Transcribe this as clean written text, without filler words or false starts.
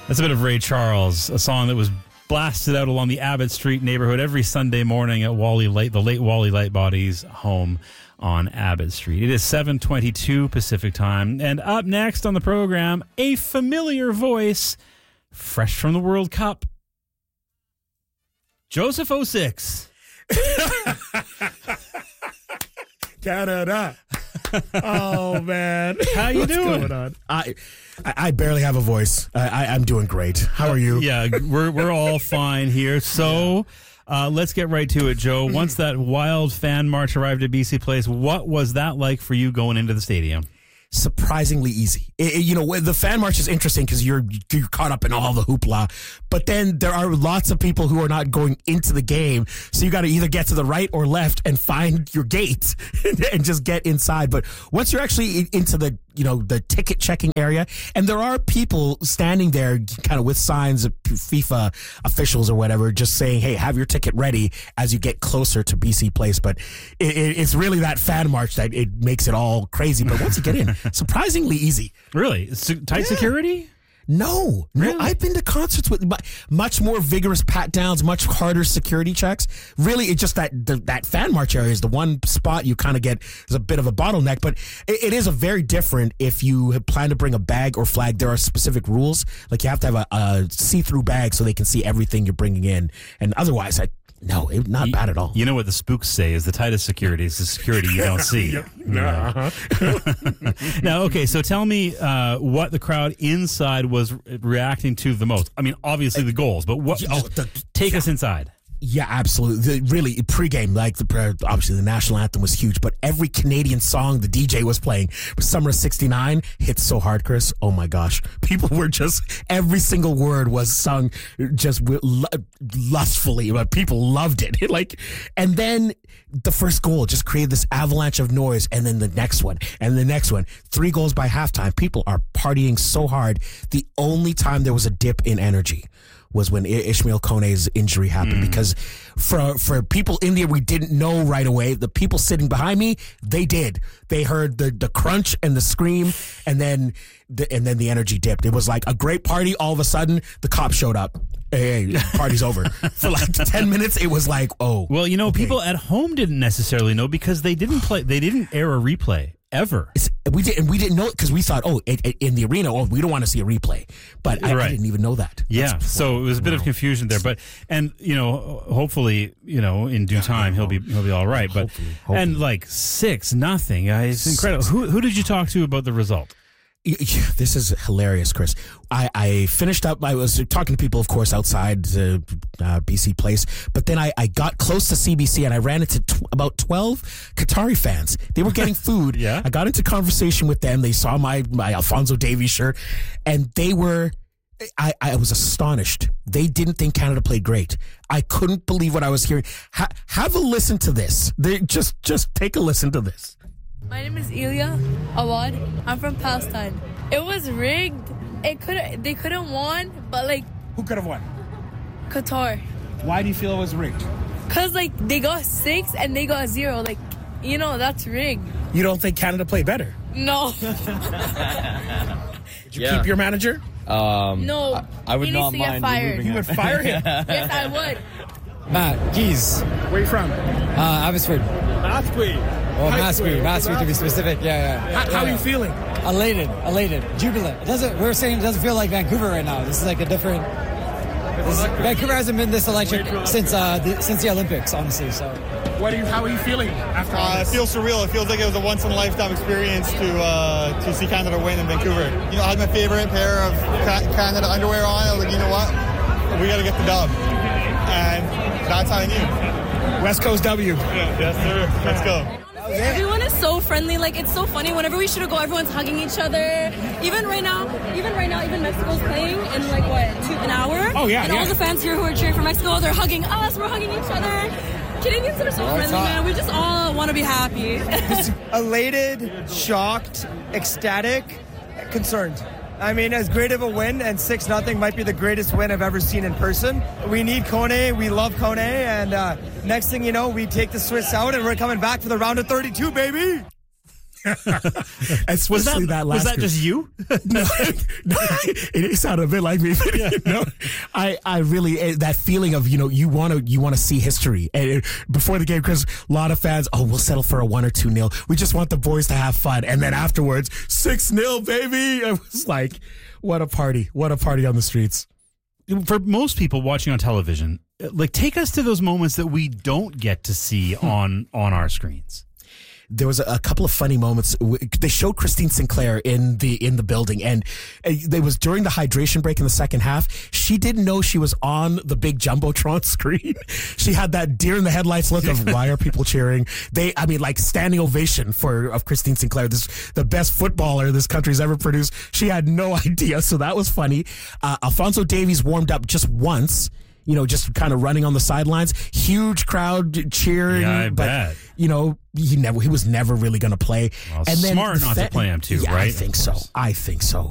That's a bit of Ray Charles, a song that was blasted out along the Abbott Street neighborhood every Sunday morning at Wally Light, the late Wally Lightbody's home on Abbott Street. It is 7:22 Pacific time, and up next on the program, a familiar voice, fresh from the World Cup, Joseph 06. Canada. Oh man, how you doing? What's going on? I barely have a voice. I'm doing great. How are you? Yeah, we're all fine here. So let's get right to it, Joe. Once that wild fan march arrived at BC Place, what was that like for you going into the stadium? Surprisingly easy. The fan march is interesting because you're caught up in all the hoopla, but then there are lots of people who are not going into the game, so you got to either get to the right or left and find your gate and just get inside. But once you're actually into the ticket checking area, and there are people standing there kind of with signs of FIFA officials or whatever, just saying, hey, have your ticket ready as you get closer to BC Place. But it's really that fan march that it makes it all crazy. But once you get in, surprisingly easy. Really? Tight security? No. Really? I've been to concerts with much more vigorous pat downs, much harder security checks. Really, it's just that fan march area is the one spot you kind of get is a bit of a bottleneck, but it is a very different if you plan to bring a bag or flag. There are specific rules. Like you have to have a see-through bag so they can see everything you're bringing in. And otherwise, not bad at all. You know what the spooks say is the tightest security is the security you don't see. Uh-huh. Now, okay, so tell me what the crowd inside was reacting to the most. I mean, obviously the goals, but take us inside. Yeah, absolutely. Really, pregame, obviously the national anthem was huge, but every Canadian song the DJ was playing, Summer of '69, hit so hard, Chris. Oh my gosh. People were every single word was sung just lustfully, but people loved it. And then the first goal just created this avalanche of noise, and then the next one, and the next one. 3 goals by halftime. People are partying so hard. The only time there was a dip in energy was when Ishmael Kone's injury happened, because for people in there we didn't know right away. The people sitting behind me, they did. They heard the crunch and the scream, and then the energy dipped. It was like a great party. All of a sudden, the cops showed up. Hey, party's over. For like 10 minutes, it was like, oh. Well, okay. People at home didn't necessarily know because they didn't air a replay. Ever. We didn't know it because we thought, in the arena, we don't want to see a replay. But I didn't even know that. Yeah, so it was a bit of confusion there. But hopefully, in due time he'll be all right. But hopefully. And 6-0, it's incredible. Who did you talk to about the result? This is hilarious, Chris. I finished up. I was talking to people, of course, outside BC Place. But then I got close to CBC and I ran into about 12 Qatari fans. They were getting food. Yeah. I got into conversation with them. They saw my Alphonso Davies shirt, and they were. I was astonished. They didn't think Canada played great. I couldn't believe what I was hearing. Have a listen to this. Just take a listen to this. My name is Ilya Awad. I'm from Palestine. It was rigged. They couldn't won, but who could have won? Qatar. Why do you feel it was rigged? Cause they got 6 and they got 0. That's rigged. You don't think Canada played better? No. Did you keep your manager? No. I would he not needs to mind. Get fired. You would fire him? Yes, I would. Matt Geese. Where are you from? Abbotsford. Or Masquerade to be specific. Yeah. How are you feeling? Elated, jubilant. We're saying it doesn't feel like Vancouver right now. This is like a different. Vancouver hasn't been this electric since the Olympics, honestly. So. How are you feeling after all this? It feels surreal. It feels like it was a once-in-a-lifetime experience to see Canada win in Vancouver. I had my favorite pair of Canada underwear on. I was like, you know what? We got to get the dub. And that's how I knew. West Coast W. Yes, sir. Let's go. Everyone is so friendly. It's so funny. Whenever we should go, everyone's hugging each other. Even right now, Mexico's playing in an hour. Oh yeah. And all the fans here who are cheering for Mexico, they're hugging us. We're hugging each other. Canadians are so friendly, man. We just all want to be happy. Elated, shocked, ecstatic, concerned. I mean, as great of a win, and 6-0 might be the greatest win I've ever seen in person. We need Kone. We love Kone. And next thing you know, we take the Swiss out, and we're coming back for the round of 32, baby. Especially that last was that group. just you? No, it sounded a bit like me. But, you know, I really that feeling of you want to see history. And before the game, Chris, a lot of fans, we'll settle for a 1 or 2-0. We just want the boys to have fun. And then afterwards, 6-0, baby. It was like, what a party! What a party on the streets. For most people watching on television, like, take us to those moments that we don't get to see on our screens. There was a couple of funny moments. They showed Christine Sinclair in the building, and it was during the hydration break in the second half. She didn't know she was on the big jumbotron screen. She had that deer in the headlights look of why are people cheering? Like standing ovation of Christine Sinclair, the best footballer this country's ever produced. She had no idea, so that was funny. Alphonso Davies warmed up just once. Just kind of running on the sidelines. Huge crowd cheering. Yeah, I but, bet. He was never really going to play. Well, and then smart not to play him too, yeah, right? I think so.